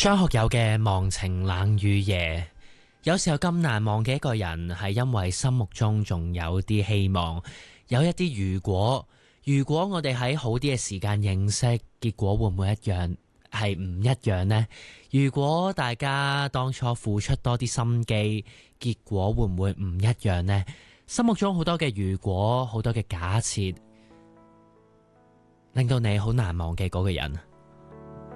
張學友嘅《忘情冷雨夜》，有時候咁難忘嘅一個人，係因為心目中仲有啲希望，有一啲如果我哋喺好啲嘅時間認識，結果會唔會一樣？係唔一樣呢？如果大家當初付出多啲心機，結果會唔會唔一樣呢？心目中好多嘅如果，好多嘅假設，令到你好難忘嘅嗰個人。